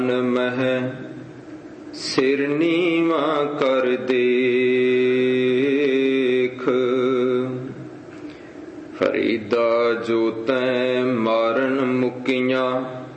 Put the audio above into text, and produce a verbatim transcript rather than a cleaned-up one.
ਮਹ ਸਿਰ ਨੀਵਾ ਕਰ ਦੇਖ, ਫਰੀਦਾ ਜੋ ਤੈਂ ਮਾਰਨ ਮੁਕੀਆਂ